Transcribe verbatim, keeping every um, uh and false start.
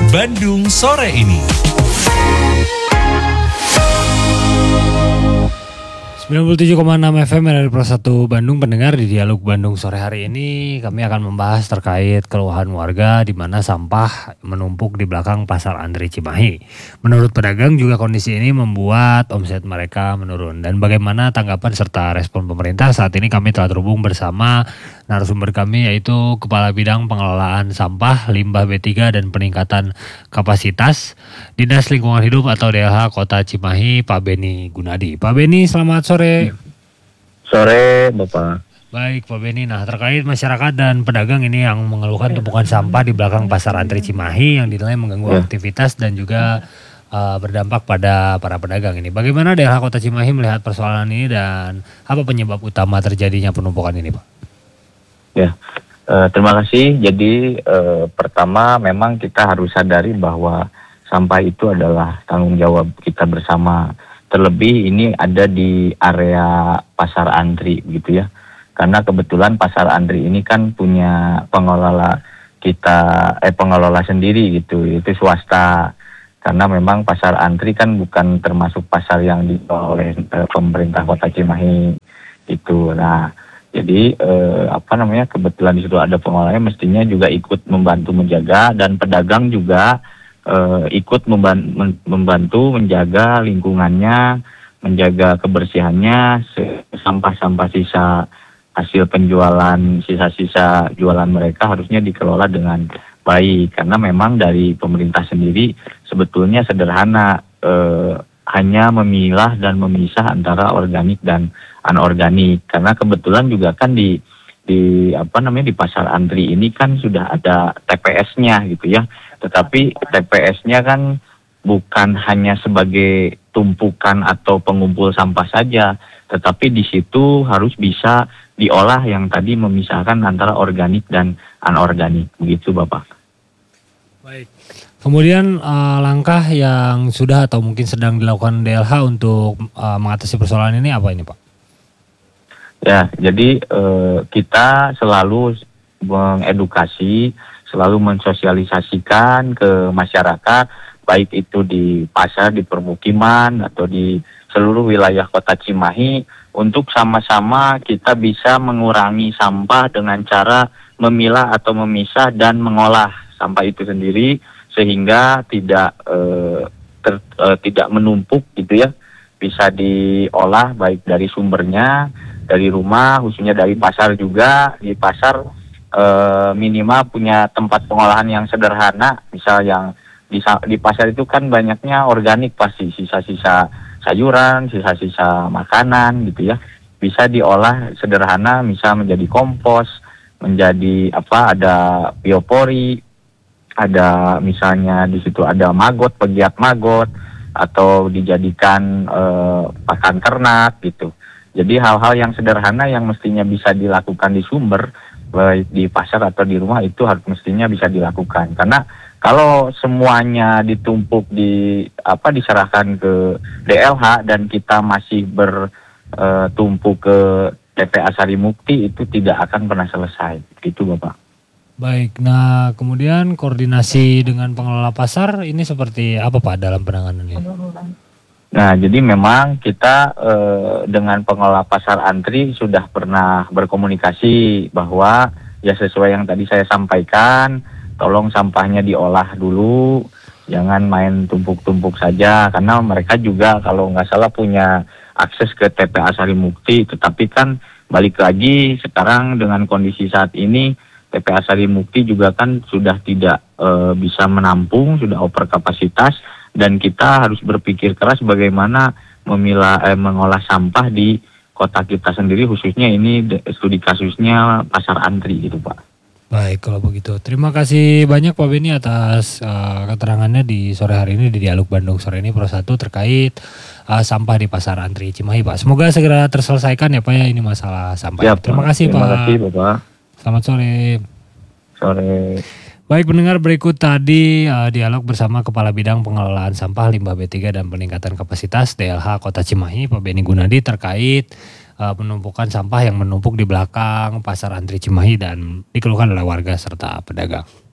Bandung sore ini. sembilan puluh tujuh koma enam F M dari Pro satu Bandung. Pendengar, di Dialog Bandung sore hari ini kami akan membahas terkait keluhan warga di mana sampah menumpuk di belakang Pasar Antri Cimahi. Menurut pedagang juga kondisi ini membuat omset mereka menurun. Dan bagaimana tanggapan serta respon pemerintah? Saat ini kami telah terhubung bersama narasumber kami, yaitu Kepala Bidang Pengelolaan Sampah, Limbah B tiga dan Peningkatan Kapasitas Dinas Lingkungan Hidup atau D L H Kota Cimahi, Pak Beni Gunadi. Pak Beni, selamat sore. Sore, Bapak. Baik, Pak Beni. Nah, terkait masyarakat dan pedagang ini yang mengeluhkan tumpukan sampah di belakang Pasar Antri Cimahi yang dinilai mengganggu Ya. aktivitas dan juga uh, berdampak pada para pedagang ini. Bagaimana D L H Kota Cimahi melihat persoalan ini dan apa penyebab utama terjadinya penumpukan ini, Pak? Ya, eh, terima kasih. Jadi eh, pertama memang kita harus sadari bahwa sampah itu adalah tanggung jawab kita bersama. Terlebih ini ada di area Pasar Antri gitu ya. Karena kebetulan Pasar Antri ini kan punya pengelola kita eh pengelola sendiri gitu, itu swasta. Karena memang Pasar Antri kan bukan termasuk pasar yang dikelola oleh eh, pemerintah Kota Cimahi itu. Nah, jadi eh, apa namanya kebetulan di situ ada pengelolanya, mestinya juga ikut membantu menjaga, dan pedagang juga Uh, ikut memban- membantu menjaga lingkungannya, menjaga kebersihannya, sampah-sampah sisa hasil penjualan, sisa-sisa jualan mereka harusnya dikelola dengan baik. Karena memang dari pemerintah sendiri sebetulnya sederhana, uh, hanya memilah dan memisah antara organik dan anorganik. Karena kebetulan juga kan di di apa namanya di Pasar Antri ini kan sudah ada T P S-nya gitu ya. Tetapi T P S-nya kan bukan hanya sebagai tumpukan atau pengumpul sampah saja, tetapi di situ harus bisa diolah yang tadi memisahkan antara organik dan anorganik. Begitu, Bapak. Baik. Kemudian uh, langkah yang sudah atau mungkin sedang dilakukan D L H untuk uh, mengatasi persoalan ini apa ini, Pak? Ya, jadi eh, kita selalu mengedukasi, selalu mensosialisasikan ke masyarakat, baik itu di pasar, di permukiman, atau di seluruh wilayah Kota Cimahi, untuk sama-sama kita bisa mengurangi sampah dengan cara memilah atau memisah dan mengolah sampah itu sendiri, sehingga tidak eh, ter, eh, tidak menumpuk gitu ya, bisa diolah baik dari sumbernya, dari rumah, khususnya dari pasar juga. Di pasar e, minimal punya tempat pengolahan yang sederhana. Misal yang di, di pasar itu kan banyaknya organik pasti, sisa-sisa sayuran, sisa-sisa makanan gitu ya. Bisa diolah sederhana, misal menjadi kompos, menjadi apa, ada biopori, ada misalnya di situ ada maggot, pegiat maggot, atau dijadikan e, pakan ternak gitu. Jadi hal-hal yang sederhana yang mestinya bisa dilakukan di sumber, baik di pasar atau di rumah, itu harus mestinya bisa dilakukan. Karena kalau semuanya ditumpuk di apa diserahkan ke D L H dan kita masih bertumpuk ke T P A Sarimukti, itu tidak akan pernah selesai. Gitu, Bapak. Baik, nah kemudian koordinasi dengan pengelola pasar ini seperti apa, Pak, dalam penanganan ini? Nah, jadi memang kita eh, dengan pengelola Pasar Antri sudah pernah berkomunikasi bahwa ya sesuai yang tadi saya sampaikan, tolong sampahnya diolah dulu, jangan main tumpuk-tumpuk saja, karena mereka juga kalau nggak salah punya akses ke T P A Sarimukti, tetapi kan balik lagi sekarang dengan kondisi saat ini, T P A Sarimukti juga kan sudah tidak eh, bisa menampung, sudah over kapasitas. Dan kita harus berpikir keras bagaimana memilah, eh, mengolah sampah di kota kita sendiri, khususnya ini studi kasusnya Pasar Antri gitu, Pak. Baik, kalau begitu. Terima kasih banyak Pak Beni atas uh, keterangannya di sore hari ini di Dialog Bandung sore ini Pro satu terkait uh, sampah di Pasar Antri Cimahi, Pak. Semoga segera terselesaikan ya, Pak, ya, ini masalah sampah. Ya, Terima Pak. kasih, Terima Pak. kasih, Bapak. Selamat sore. Sore. Baik, pendengar, berikut tadi uh, dialog bersama Kepala Bidang Pengelolaan Sampah, Limbah B tiga dan Peningkatan Kapasitas D L H Kota Cimahi, Pak Beni Gunadi, terkait uh, penumpukan sampah yang menumpuk di belakang Pasar Antri Cimahi dan dikeluhkan oleh warga serta pedagang.